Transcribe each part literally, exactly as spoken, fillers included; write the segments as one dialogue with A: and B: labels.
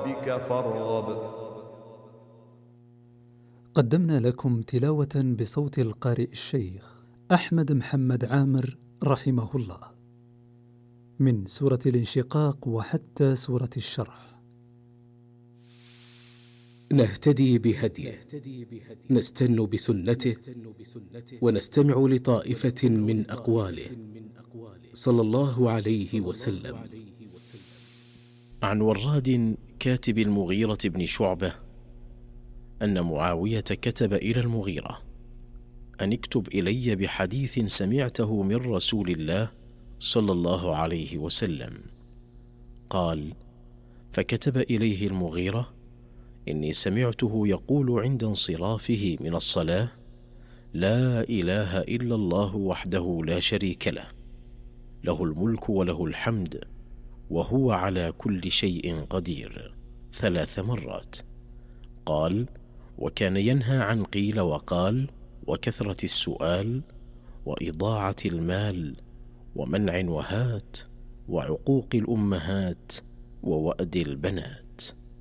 A: ربك فارغب.
B: قدمنا لكم تلاوة بصوت القارئ الشيخ أحمد محمد عامر رحمه الله من سورة الانشقاق وحتى سورة الشرح.
C: نهتدي بهديه، نستن بسنته، ونستمع لطائفة من أقواله صلى الله عليه وسلم.
D: عن وراد كاتب المغيرة بن شعبة أن معاوية كتب إلى المغيرة أن اكتب إلي بحديث سمعته من رسول الله صلى الله عليه وسلم. قال: فكتب إليه المغيرة: إني سمعته يقول عند انصرافه من الصلاة: لا إله إلا الله وحده لا شريك له، له الملك وله الحمد وهو على كل شيء قدير، ثلاث مرات. قال: وكان ينهى عن قيل وقال وكثرة السؤال وإضاعة المال ومنع وهات وعقوق الأمهات ووأد البنات.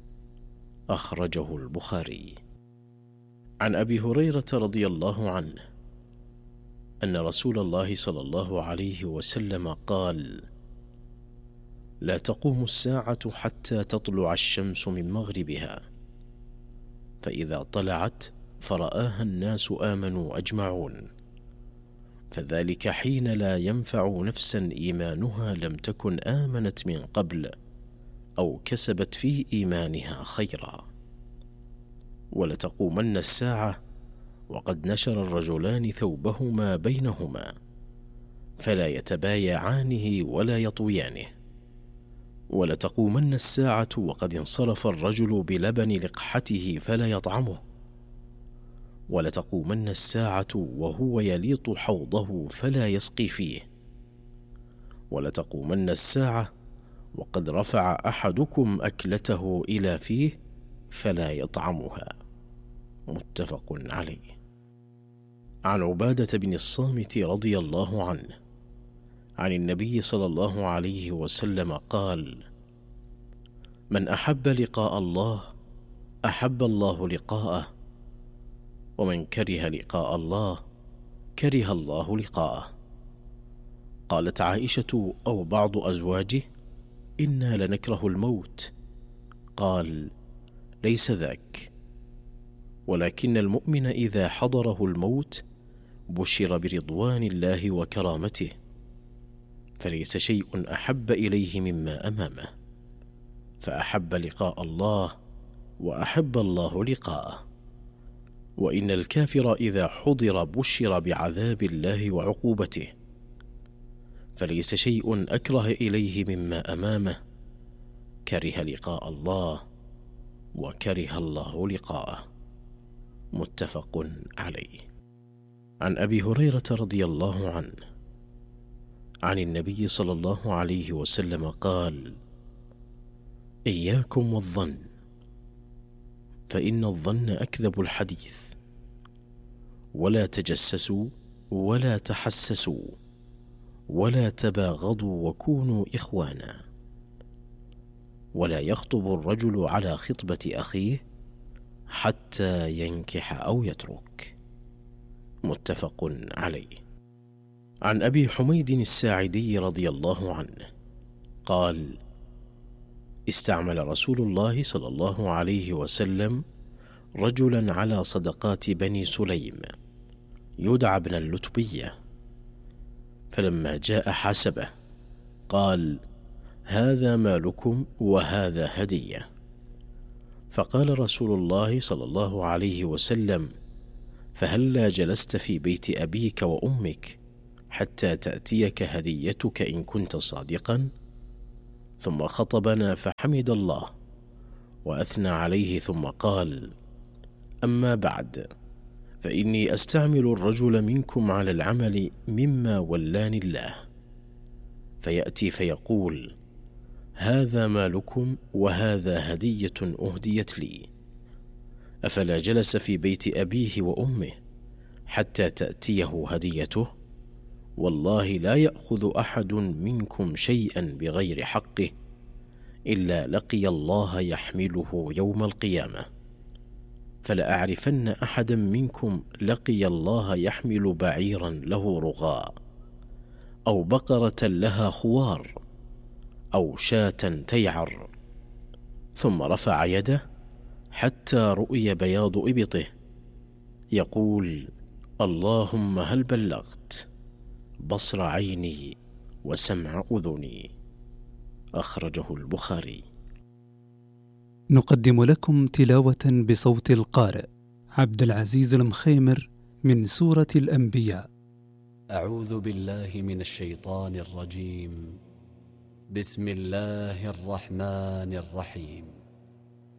D: أخرجه البخاري. عن أبي هريرة رضي الله عنه أن رسول الله صلى الله عليه وسلم قال: لا تقوم الساعة حتى تطلع الشمس من مغربها، فإذا طلعت فرآها الناس آمنوا أجمعون، فذلك حين لا ينفع نفسا إيمانها لم تكن آمنت من قبل أو كسبت في إيمانها خيرا. ولتقومن الساعة وقد نشر الرجلان ثوبهما بينهما فلا يتبايعانه ولا يطويانه. ولتقومن الساعة وقد انصرف الرجل بلبن لقحته فلا يطعمه. ولتقومن الساعة وهو يليط حوضه فلا يسقي فيه. ولتقومن الساعة وقد رفع أحدكم أكلته إلى فيه فلا يطعمها. متفق عليه. عن عبادة بن الصامت رضي الله عنه عن النبي صلى الله عليه وسلم قال: من أحب لقاء الله أحب الله لقاءه، ومن كره لقاء الله كره الله لقاءه. قالت عائشة أو بعض أزواجه: إنا لنكره الموت. قال: ليس ذاك، ولكن المؤمن إذا حضره الموت بشر برضوان الله وكرامته، فليس شيء أحب إليه مما أمامه، فأحب لقاء الله وأحب الله لقاءه. وإن الكافر إذا حضر بشر بعذاب الله وعقوبته، فليس شيء أكره إليه مما أمامه، كره لقاء الله وكره الله لقاءه. متفق عليه. عن أبي هريرة رضي الله عنه عن النبي صلى الله عليه وسلم قال: إياكم والظن، فإن الظن أكذب الحديث، ولا تجسسوا ولا تحسسوا ولا تباغضوا وكونوا إخوانا، ولا يخطب الرجل على خطبة أخيه حتى ينكح أو يترك. متفق عليه. عن أبي حميد الساعدي رضي الله عنه قال: استعمل رسول الله صلى الله عليه وسلم رجلا على صدقات بني سليم يدعى ابن اللتبية، فلما جاء حسبه قال: هذا مالكم وهذا هدية. فقال رسول الله صلى الله عليه وسلم: فهلا جلست في بيت أبيك وأمك حتى تأتيك هديتك إن كنت صادقا؟ ثم خطبنا فحمد الله وأثنى عليه، ثم قال: أما بعد، فإني أستعمل الرجل منكم على العمل مما ولاني الله، فيأتي فيقول: هذا مالكم وهذا هدية أهديت لي. أفلا جلس في بيت أبيه وأمه حتى تأتيه هديته؟ والله لا يأخذ أحد منكم شيئا بغير حقه إلا لقي الله يحمله يوم القيامة. فلأعرفن أحدا منكم لقي الله يحمل بعيرا له رغاء، أو بقرة لها خوار، أو شاة تيعر، ثم رفع يده حتى رؤي بياض إبطه يقول: اللهم هل بلغت؟ بصر عيني وسمع أذني. أخرجه البخاري.
B: نقدم لكم تلاوة بصوت القارئ عبد العزيز المخيمر من سورة الأنبياء.
A: أعوذ بالله من الشيطان الرجيم. بسم الله الرحمن الرحيم.